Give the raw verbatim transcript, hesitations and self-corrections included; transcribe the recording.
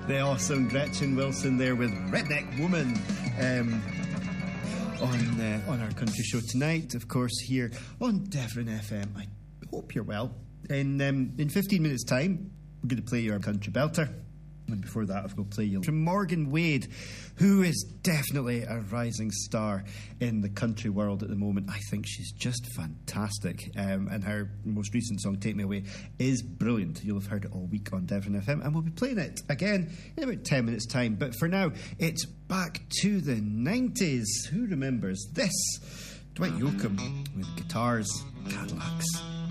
The awesome Gretchen Wilson there with Redneck Woman um, on uh, on our country show tonight, of course, here on Devon F M. I hope you're well. In um, in fifteen minutes' time, we're going to play your country belter. And before that, I've got to play you from Morgan Wade, who is definitely a rising star in the country world at the moment. I think she's just fantastic. Um, and her most recent song, Take Me Away, is brilliant. You'll have heard it all week on Devon F M, and we'll be playing it again in about ten minutes' time. But for now, it's back to the nineties. Who remembers this? Dwight Yoakam with guitars, Cadillacs.